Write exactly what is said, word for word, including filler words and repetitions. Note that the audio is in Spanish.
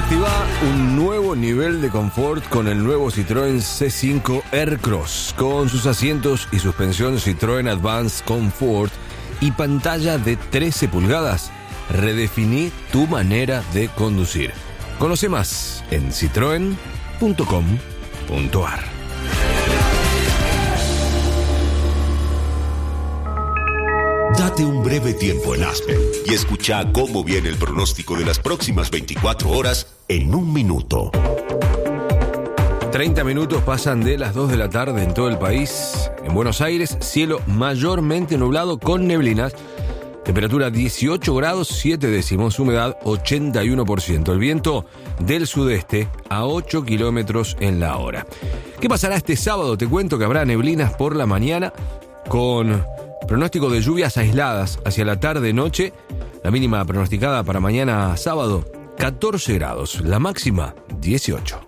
Activa un nuevo nivel de confort con el nuevo Citroën C cinco Aircross, con sus asientos y suspensión Citroën Advanced Comfort y pantalla de trece pulgadas. Redefiní tu manera de conducir. Conoce más en citroen punto com punto a r. Date un breve tiempo en Aspen y escucha cómo viene el pronóstico de las próximas veinticuatro horas en un minuto. treinta minutos pasan de las dos de la tarde en todo el país. En Buenos Aires, cielo mayormente nublado con neblinas. Temperatura dieciocho grados, siete décimos, humedad ochenta y uno por ciento. El viento del sudeste a ocho kilómetros en la hora. ¿Qué pasará este sábado? Te cuento que habrá neblinas por la mañana con pronóstico de lluvias aisladas hacia la tarde-noche. La mínima pronosticada para mañana sábado, catorce grados. La máxima, dieciocho.